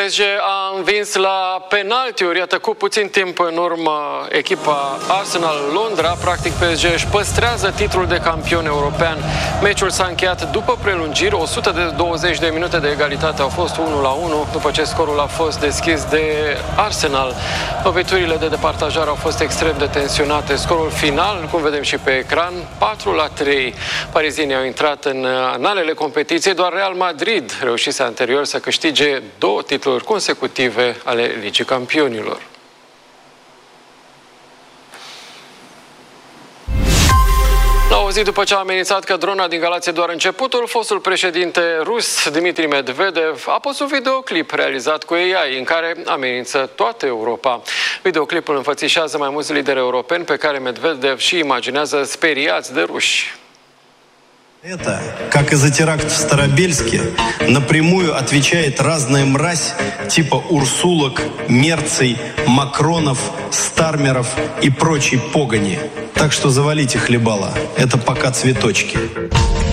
PSG a învins la penaltiuri, iată, cu puțin timp în urmă echipa Arsenal Londra. Practic PSG își păstrează titlul de campion european. Meciul s-a încheiat după prelungiri, 120 de minute de egalitate au fost 1-1, după ce scorul a fost deschis de Arsenal. Loviturile de departajare au fost extrem de tensionate. Scorul final, cum vedem și pe ecran, 4-3. Parizienii au intrat în analele competiției, doar Real Madrid reușise anterior să câștige 2 titluri consecutive ale Ligii Campionilor. La o zi după ce a amenințat că drona din Galați e doar începutul, fostul președinte rus Dmitri Medvedev a pus un videoclip realizat cu AI în care amenință toată Europa. Videoclipul înfățișează mai mulți lideri europeni pe care Medvedev și imaginează speriați de ruși. Это, как и за теракт в Старобельске, напрямую отвечает разная мразь типа Урсулок, Мерций, Макронов, Стармеров и прочей погони. Так что завалите хлебала. Это пока цветочки.